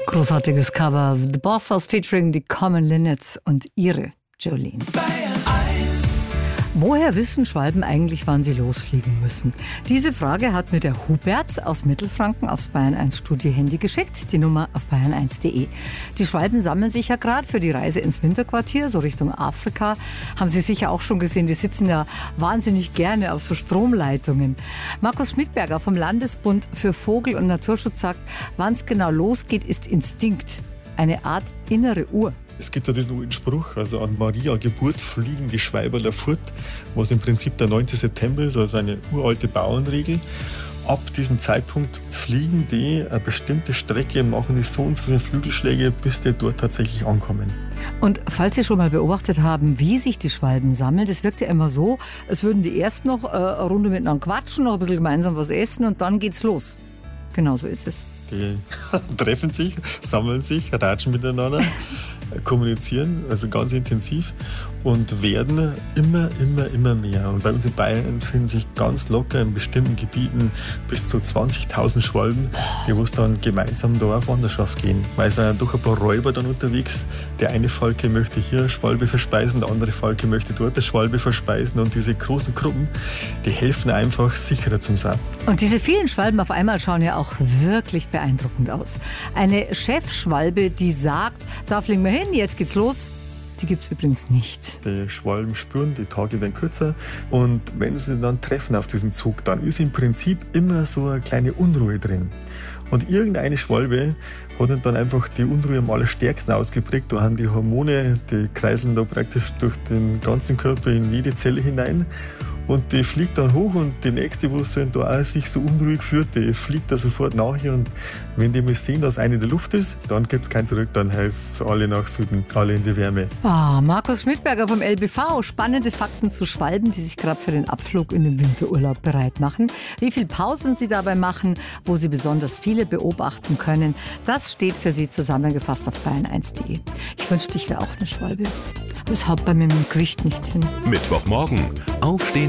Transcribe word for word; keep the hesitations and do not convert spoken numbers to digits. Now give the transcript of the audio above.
Großartiges Cover. The Boss was featuring die Common Linnets und ihre Jolene. Woher wissen Schwalben eigentlich, wann sie losfliegen müssen? Diese Frage hat mir der Hubert aus Mittelfranken aufs Bayern eins Studio-Handy geschickt. Die Nummer auf bayern eins punkt de. Die Schwalben sammeln sich ja gerade für die Reise ins Winterquartier, so Richtung Afrika. Haben Sie sicher auch schon gesehen, die sitzen ja wahnsinnig gerne auf so Stromleitungen. Markus Schmidberger vom Landesbund für Vogel- und Naturschutz sagt, wann es genau losgeht, ist Instinkt. Eine Art innere Uhr. Es gibt ja diesen alten Spruch, also an Maria Geburt fliegen die Schweiberler fort, was im Prinzip der neunte September ist, also eine uralte Bauernregel. Ab diesem Zeitpunkt fliegen die eine bestimmte Strecke, machen die so und so viele Flügelschläge, bis die dort tatsächlich ankommen. Und falls Sie schon mal beobachtet haben, wie sich die Schwalben sammeln, das wirkt ja immer so, als würden die erst noch äh, eine Runde miteinander quatschen, noch ein bisschen gemeinsam was essen und dann geht's los. Genau so ist es. Die treffen sich, sammeln sich, ratschen miteinander, kommunizieren, also ganz intensiv und werden immer, immer, immer mehr. Und bei uns in Bayern finden sich ganz locker in bestimmten Gebieten bis zu zwanzigtausend Schwalben, die was dann gemeinsam da auf Wanderschaft gehen. Weil es sind doch ein paar Räuber dann unterwegs. Der eine Falke möchte hier eine Schwalbe verspeisen, der andere Falke möchte dort eine Schwalbe verspeisen. Und diese großen Gruppen, die helfen einfach, sicherer zu sein. Und diese vielen Schwalben auf einmal schauen ja auch wirklich beeindruckend aus. Eine Chefschwalbe, die sagt, da fliegen wir hin, jetzt geht's los. Die gibt es übrigens nicht. Die Schwalben spüren, die Tage werden kürzer und wenn sie dann treffen auf diesen Zug, dann ist im Prinzip immer so eine kleine Unruhe drin. Und irgendeine Schwalbe hat dann einfach die Unruhe am allerstärksten ausgeprägt. Da haben die Hormone, die kreiseln da praktisch durch den ganzen Körper in jede Zelle hinein. Und die fliegt dann hoch und die nächste, die so da auch sich so unruhig fühlt, die fliegt da sofort nachher. Und wenn die mal sehen, dass eine in der Luft ist, dann gibt es kein Zurück, dann heißt es alle nach Süden, alle in die Wärme. Oh, Markus Schmidberger vom L B V. Spannende Fakten zu Schwalben, die sich gerade für den Abflug in den Winterurlaub bereit machen. Wie viele Pausen sie dabei machen, wo sie besonders viele beobachten können, das steht für Sie zusammengefasst auf bayern eins punkt de. Ich wünschte, ich wäre auch eine Schwalbe. Aber es haut bei mir mit dem Gewicht nicht hin. Mittwochmorgen, Aufstehen